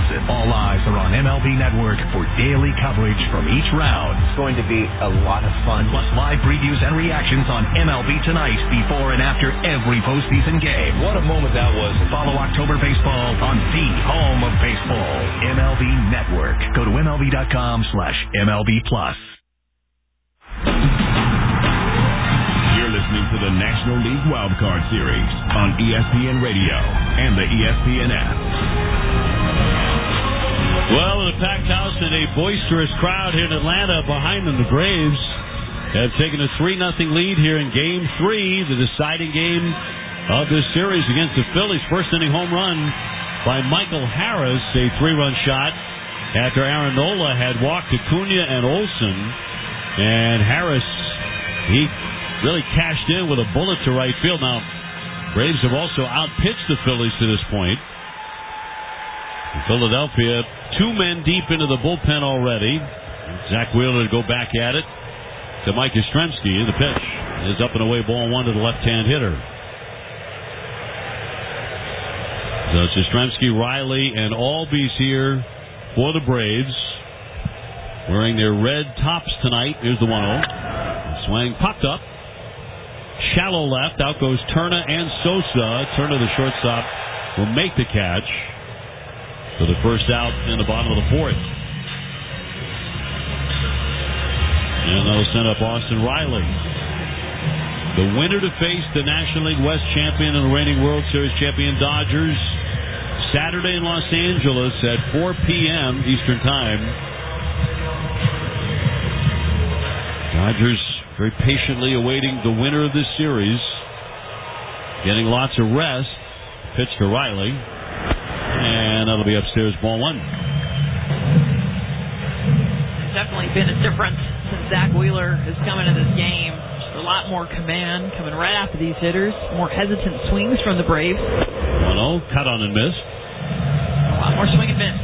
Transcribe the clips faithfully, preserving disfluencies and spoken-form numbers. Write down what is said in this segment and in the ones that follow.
Thompson. All eyes are on M L B Network for daily coverage from each round. It's going to be a lot of fun. Plus live previews and reactions on M L B Tonight before and after every postseason game. What a moment that was. Follow October Baseball on the home of baseball, M L B Network. Go to MLB.com slash MLB Plus. You're listening to the National League Wildcard Series on E S P N Radio and the E S P N app. Well, in a packed house and a boisterous crowd here in Atlanta behind them, the Braves have taken a three nothing lead here in Game three, the deciding game of this series against the Phillies. First inning home run by Michael Harris, a three-run shot after Aaron Nola had walked Acuna and Olsen. And Harris, he really cashed in with a bullet to right field. Now, Braves have also outpitched the Phillies to this point. In Philadelphia, two men deep into the bullpen already. Zach Wheeler to go back at it to Mike Yastrzemski. The pitch is up and away, ball one to the left-hand hitter. So it's Yastrzemski, Riley, and Albies here for the Braves, wearing their red tops tonight. Here's the one oh. Swing popped up. Shallow left. Out goes Turner and Sosa. Turner, the shortstop, will make the catch for the first out in the bottom of the fourth. And that'll send up Austin Riley. The winner to face the National League West champion and the reigning World Series champion Dodgers Saturday in Los Angeles at four p.m. Eastern Time. Dodgers very patiently awaiting the winner of this series, getting lots of rest. Pitch to Riley, and that'll be upstairs, ball one. There's definitely been a difference since Zach Wheeler has come into this game. Just a lot more command coming right after these hitters. More hesitant swings from the Braves. one oh, cut on and missed. A lot more swing and miss.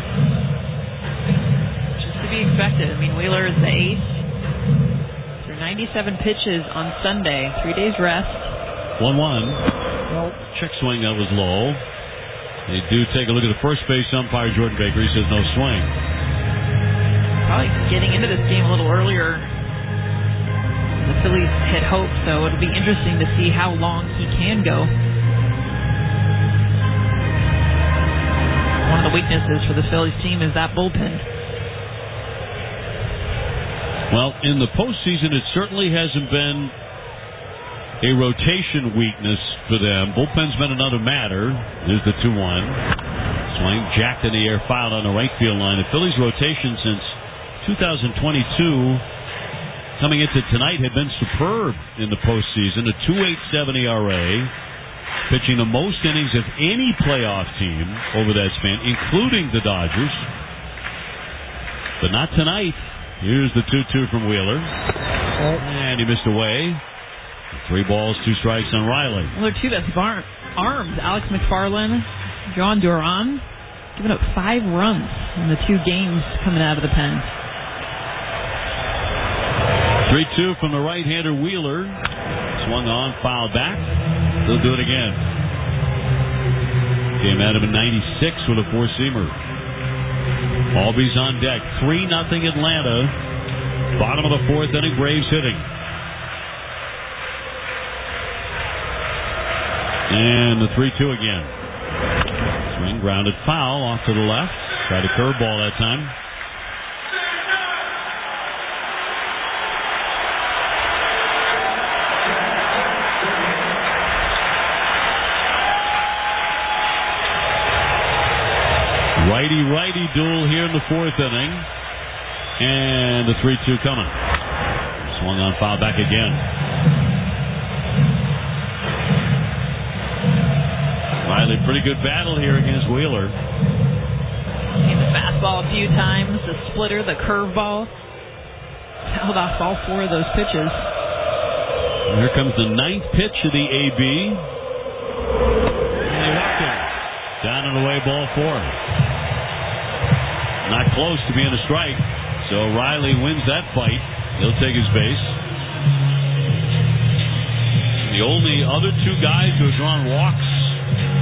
Just to be expected. I mean, Wheeler is the ace. Through ninety-seven pitches on Sunday. Three days rest. one one. Well, check swing, that was low. They do take a look at the first base umpire, Jordan Baker. He says no swing. Probably getting into this game a little earlier. The Phillies had hoped, so it'll be interesting to see how long he can go. One of the weaknesses for the Phillies team is that bullpen. Well, in the postseason, it certainly hasn't been a rotation weakness for them. Bullpen's been another matter. There's the two one. Swing jacked in the air, fouled on the right field line. The Phillies' rotation since two thousand twenty-two, coming into tonight, had been superb in the postseason. A two point eight seven E R A. Pitching the most innings of any playoff team over that span, including the Dodgers. But not tonight. Here's the two two from Wheeler. And he missed away. Three balls, two strikes on Riley. Well, their two best bar- arms, Alex McFarland, John Duran, giving up five runs in the two games coming out of the pen. three two from the right-hander Wheeler. Swung on, fouled back. They'll do it again. Came at him in ninety-six with a four-seamer. Albies on deck. three nothing Atlanta. Bottom of the fourth inning, Braves hitting. And the three two again. Swing, grounded foul off to the left. Tried a curveball that time. Righty-righty duel here in the fourth inning. And the three two coming. Swung on, foul back again. Riley, pretty good battle here against Wheeler. Seen the fastball a few times, the splitter, the curveball. Held off all four of those pitches. And here comes the ninth pitch of the A B. And he walked it. Down and away, ball four. Not close to being a strike. So Riley wins that fight. He'll take his base. The only other two guys who have drawn walks